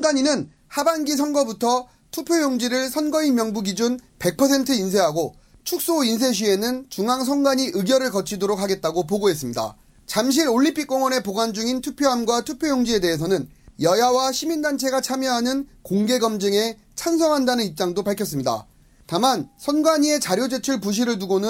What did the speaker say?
선관위는 하반기 선거부터 투표용지를 선거인 명부 기준 100% 인쇄하고 축소 인쇄 시에는 중앙선관위 의결을 거치도록 하겠다고 보고했습니다. 잠실 올림픽공원에 보관 중인 투표함과 투표용지에 대해서는 여야와 시민단체가 참여하는 공개검증에 찬성한다는 입장도 밝혔습니다. 다만 선관위의 자료 제출 부실을 두고는